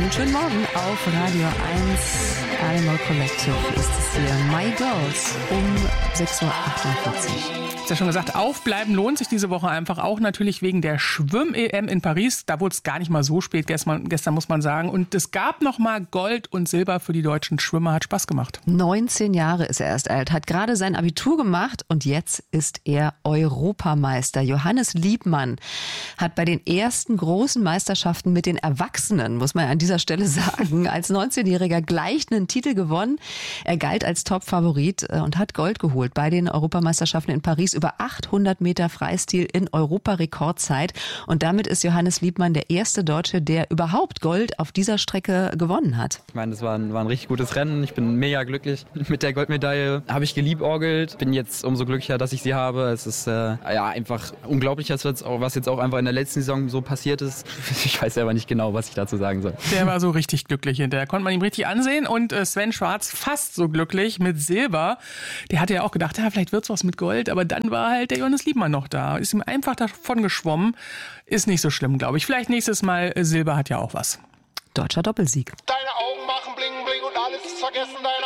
Abend, schönen Morgen auf Radio 1. Animal Collective ist es hier. My Girls um 6.48 Uhr. Ich habe ja schon gesagt, aufbleiben lohnt sich diese Woche einfach auch natürlich wegen der Schwimm-EM in Paris. Da wurde es gar nicht mal so spät gestern muss man sagen. Und es gab noch mal Gold und Silber für die deutschen Schwimmer. Hat Spaß gemacht. 19 Jahre ist er erst alt, hat gerade sein Abitur gemacht und jetzt ist er Europameister. Johannes Liebmann hat bei den ersten großen Meisterschaften mit den Erwachsenen, muss man an dieser Stelle sagen, als 19-Jähriger gleich einen Titel gewonnen. Er galt als Top-Favorit und hat Gold geholt bei den Europameisterschaften in Paris. Über 800 Meter Freistil in Europarekordzeit. Und damit ist Johannes Liebmann der erste Deutsche, der überhaupt Gold auf dieser Strecke gewonnen hat. Ich meine, das war ein richtig gutes Rennen. Ich bin mega glücklich mit der Goldmedaille. Habe ich geliebäugelt. Bin jetzt umso glücklicher, dass ich sie habe. Es ist einfach unglaublich, was jetzt auch einfach in der letzten Saison so passiert ist. Ich weiß selber nicht genau, was ich dazu sagen soll. Der war so richtig glücklich hinterher. Konnte man ihm richtig ansehen. Und Sven Schwarz fast so glücklich mit Silber. Der hatte ja auch gedacht, vielleicht wird's was mit Gold. Aber dann war halt der Johannes Liebmann noch da. Ist ihm einfach davon geschwommen. Ist nicht so schlimm, glaube ich. Vielleicht nächstes Mal. Silber hat ja auch was. Deutscher Doppelsieg. Deine Augen machen bling bling und alles ist vergessen. Deine